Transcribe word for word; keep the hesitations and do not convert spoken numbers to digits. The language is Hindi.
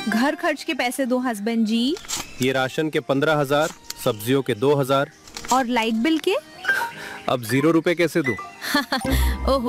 घर खर्च के पैसे दो हस्बैंड जी। ये राशन के पंद्रह हजार, सब्जियों के दो हजार। और लाइट बिल के? अब जीरो रुपए कैसे दूं? ओहो।